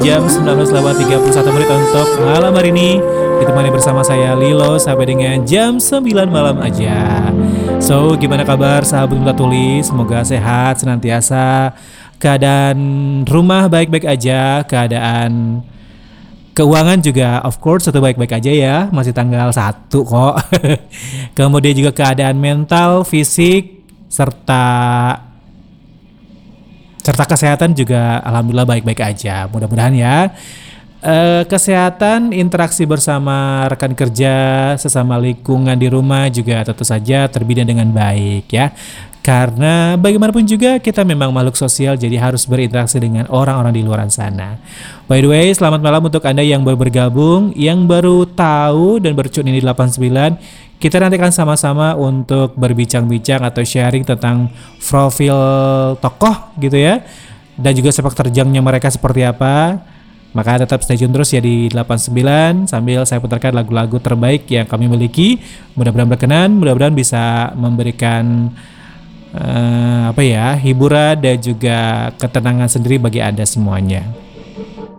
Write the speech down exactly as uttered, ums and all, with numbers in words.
Jam sembilan belas lewat tiga puluh satu menit untuk malam hari ini. Ditemani bersama saya Lilo sampai dengan jam sembilan malam aja. So, gimana kabar sahabat Buta Tuli? Semoga sehat senantiasa. Keadaan rumah baik-baik aja, keadaan keuangan juga of course satu baik-baik aja ya. Masih tanggal satu kok. Kemudian juga keadaan mental, fisik serta serta kesehatan juga alhamdulillah baik-baik aja. Mudah-mudahan ya. Eh, kesehatan, interaksi bersama rekan kerja, sesama lingkungan di rumah juga tentu saja terbina dengan baik ya. Karena bagaimanapun juga kita memang makhluk sosial, jadi harus berinteraksi dengan orang-orang di luar sana. By the way, selamat malam untuk Anda yang baru bergabung, yang baru tahu dan bercun ini delapan puluh sembilan. Kita nanti akan sama-sama untuk berbincang-bincang atau sharing tentang profil tokoh gitu ya. Dan juga sepak terjangnya mereka seperti apa. Maka tetap stay tune terus ya di delapan puluh sembilan sambil saya putarkan lagu-lagu terbaik yang kami miliki. Mudah-mudahan berkenan, mudah-mudahan bisa memberikan uh, apa ya, hiburan dan juga ketenangan sendiri bagi Anda semuanya.